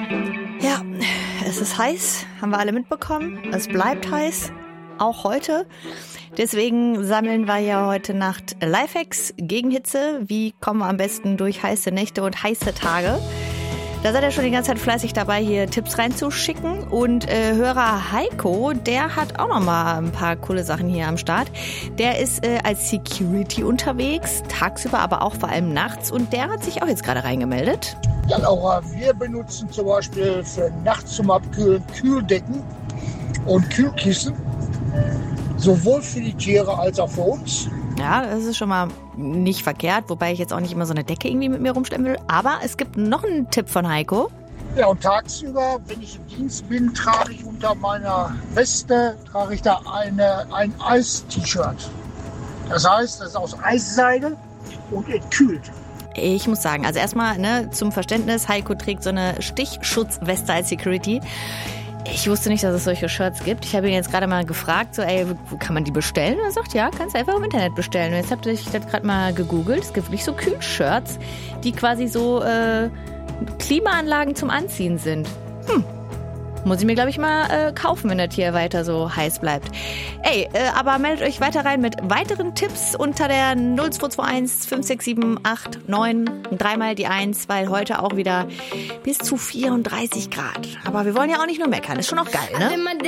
Ja, es ist heiß, haben wir alle mitbekommen. Es bleibt heiß, auch heute. Deswegen sammeln wir ja heute Nacht Lifehacks gegen Hitze. Wie kommen wir am besten durch heiße Nächte und heiße Tage? Da seid ihr schon die ganze Zeit fleißig dabei, hier Tipps reinzuschicken. Und Hörer Heiko, der hat auch noch mal ein paar coole Sachen hier am Start. Der ist als Security unterwegs, tagsüber, aber auch vor allem nachts. Und der hat sich auch jetzt gerade reingemeldet. Ja, Laura, wir benutzen zum Beispiel für nachts zum Abkühlen Kühldecken und Kühlkissen. Sowohl für die Tiere als auch für uns. Ja, das ist schon mal nicht verkehrt, wobei ich jetzt auch nicht immer so eine Decke irgendwie mit mir rumstellen will. Aber es gibt noch einen Tipp von Heiko. Ja, und tagsüber, wenn ich im Dienst bin, trage ich unter meiner Weste ein Eis-T-Shirt. Das heißt, das ist aus Eisseide und es kühlt. Ich muss sagen, also erstmal zum Verständnis, Heiko trägt so eine Stichschutzweste als Security. Ich wusste nicht, dass es solche Shirts gibt. Ich habe ihn jetzt gerade mal gefragt, wo kann man die bestellen? Und er sagt, ja, kannst du einfach im Internet bestellen. Und jetzt habe ich das gerade mal gegoogelt. Es gibt wirklich so Kühlshirts, die quasi so Klimaanlagen zum Anziehen sind. Muss ich mir, glaube ich, mal kaufen, wenn das hier weiter so heiß bleibt. Aber meldet euch weiter rein mit weiteren Tipps unter der 0221 567 89 dreimal die 1, weil heute auch wieder bis zu 34 Grad. Aber wir wollen ja auch nicht nur meckern, ist schon auch geil, ne?